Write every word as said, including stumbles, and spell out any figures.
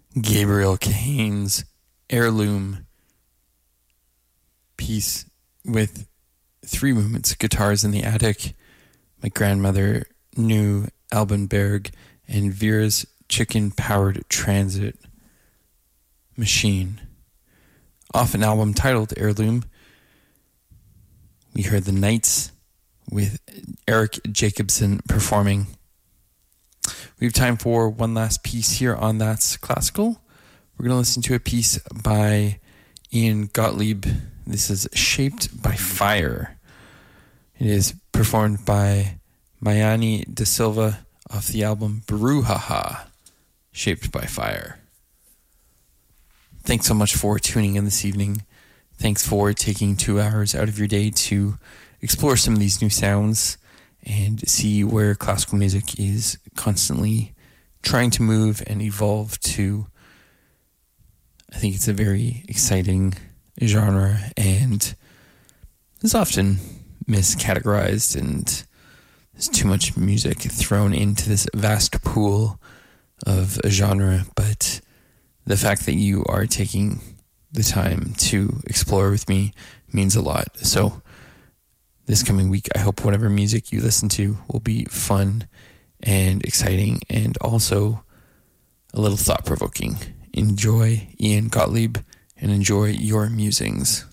Gabriel Kane's Heirloom piece with three movements, Guitars in the Attic, My Grandmother Knew Albenberg, and Vera's Chicken-Powered Transit Machine. Off an album titled Heirloom, we heard The Knights with Eric Jacobson performing. We have time for one last piece here on That's Classical. We're going to listen to a piece by Ian Gottlieb. This is Shaped by Fire. It is performed by Mayani Da Silva off the album Brouhaha, Shaped by Fire. Thanks so much for tuning in this evening. Thanks for taking two hours out of your day to explore some of these new sounds and see where classical music is constantly trying to move and evolve to. I think it's a very exciting genre and is often miscategorized, and there's too much music thrown into this vast pool of a genre. But the fact that you are taking the time to explore with me means a lot. So this coming week, I hope whatever music you listen to will be fun and exciting and also a little thought-provoking. Enjoy Ian Gottlieb and enjoy your musings.